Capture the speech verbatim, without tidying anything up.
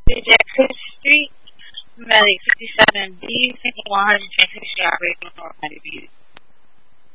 Jackson Street, Medic fifty-seven B, one hundred twenty-six Yard, North Miami Beach.